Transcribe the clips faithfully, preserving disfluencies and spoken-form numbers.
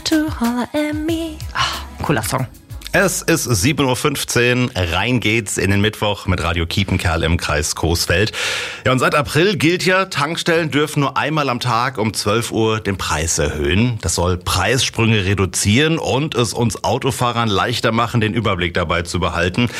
to holler at me. Ach, cooler Song. Es ist sieben Uhr fünfzehn, rein geht's in den Mittwoch mit Radio Kiepenkerl im Kreis Coesfeld. Ja, und seit April gilt ja, Tankstellen dürfen nur einmal am Tag um zwölf Uhr den Preis erhöhen. Das soll Preissprünge reduzieren und es uns Autofahrern leichter machen, den Überblick dabei zu behalten.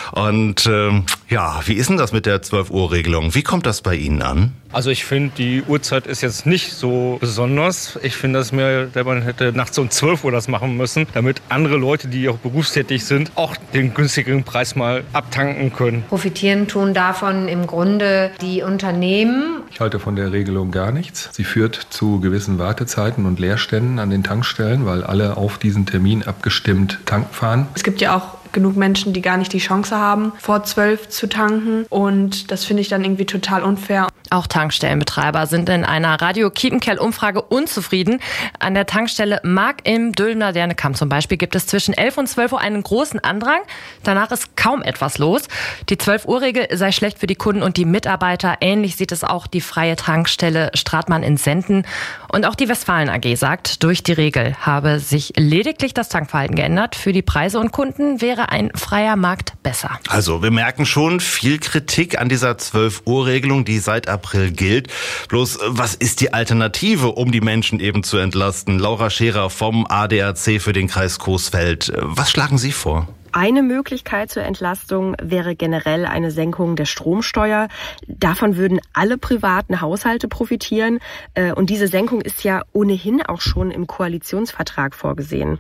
Und äh, ja, wie ist denn das mit der zwölf Uhr Regelung? Wie kommt das bei Ihnen an? Also ich finde, die Uhrzeit ist jetzt nicht so besonders. Ich finde, dass mir, man hätte nachts um zwölf Uhr das machen müssen, damit andere Leute, die auch berufstätig sind, auch den günstigeren Preis mal abtanken können. Profitieren tun davon im Grunde die Unternehmen. Ich halte von der Regelung gar nichts. Sie führt zu gewissen Wartezeiten und Leerständen an den Tankstellen, weil alle auf diesen Termin abgestimmt tanken fahren. Es gibt ja auch genug Menschen, die gar nicht die Chance haben, vor zwölf zu tanken. Und das finde ich dann irgendwie total unfair. Auch Tankstellenbetreiber sind in einer Radio Kiepenkerl-Umfrage unzufrieden. An der Tankstelle Mark im Dülmener Dernekamp zum Beispiel gibt es zwischen elf und zwölf Uhr einen großen Andrang. Danach ist kaum etwas los. Die zwölf Uhr Regel sei schlecht für die Kunden und die Mitarbeiter. Ähnlich sieht es auch die freie Tankstelle Stratmann in Senden. Und auch die Westfalen A G sagt, durch die Regel habe sich lediglich das Tankverhalten geändert. Für die Preise und Kunden wäre ein freier Markt besser. Also wir merken schon viel Kritik an dieser zwölf Uhr Regelung, die seit April gilt. Bloß, was ist die Alternative, um die Menschen eben zu entlasten? Laura Scherer vom A D A C für den Kreis Coesfeld. Was schlagen Sie vor? Eine Möglichkeit zur Entlastung wäre generell eine Senkung der Stromsteuer. Davon würden alle privaten Haushalte profitieren. Und diese Senkung ist ja ohnehin auch schon im Koalitionsvertrag vorgesehen.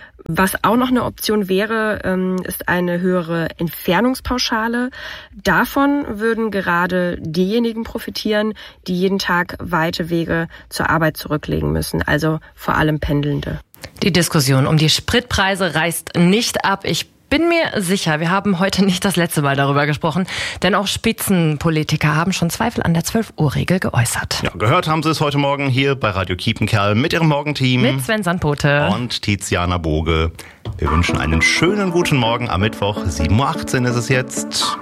Was auch noch eine Option wäre, ist eine höhere Entfernungspauschale. Davon würden gerade diejenigen profitieren, die jeden Tag weite Wege zur Arbeit zurücklegen müssen, also vor allem Pendelnde. Die Diskussion um die Spritpreise reißt nicht ab. Ich bin mir sicher, wir haben heute nicht das letzte Mal darüber gesprochen, denn auch Spitzenpolitiker haben schon Zweifel an der zwölf Uhr Regel geäußert. Ja, gehört haben Sie es heute Morgen hier bei Radio Kiepenkerl mit Ihrem Morgenteam. Mit Sven Sandpote und Tiziana Boge. Wir wünschen einen schönen guten Morgen am Mittwoch. sieben Uhr achtzehn ist es jetzt.